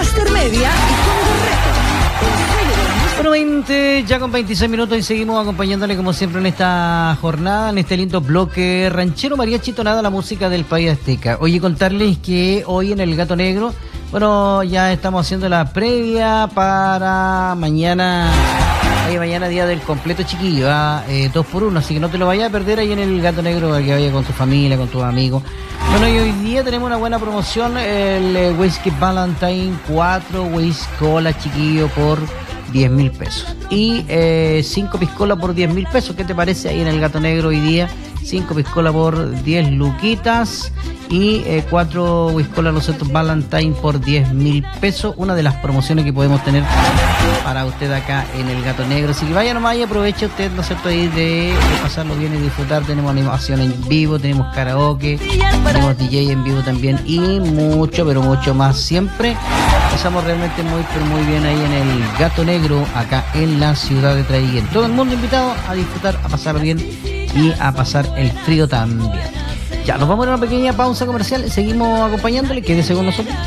Master Media y Congo Records. Bueno, 20, ya con 26 minutos y seguimos acompañándole como siempre en esta jornada, en este lindo bloque ranchero, mariachi, tonada, la música del país azteca. Oye, contarles que hoy en el Gato Negro, bueno, ya estamos haciendo la previa para mañana. Mañana día del completo, chiquillo, 2x1, así que no te lo vayas a perder ahí en el Gato Negro, para que vaya con tu familia, con tus amigos. Bueno, y hoy día tenemos una buena promoción, el Whisky Valentine 4 Whisky Cola, chiquillo, por 10.000 pesos. Y 5 piscolas por 10.000 pesos. ¿Qué te parece ahí en el Gato Negro hoy día? 5 piscolas por 10 luquitas y 4 Whisky Los Santos Valentine por 10.000 pesos. Una de las promociones que podemos tener para usted acá en el Gato Negro. Así que vaya nomás y aproveche usted, ¿no es cierto?, ahí de pasarlo bien y disfrutar. Tenemos animación en vivo, tenemos karaoke, tenemos DJ en vivo también y mucho, pero mucho más. Siempre pasamos realmente muy bien ahí en el Gato Negro, acá en la ciudad de Traiguén. Todo el mundo invitado a disfrutar, a pasar bien y a pasar el frío también. Ya, nos vamos a una pequeña pausa comercial, seguimos acompañándole, quédese con nosotros.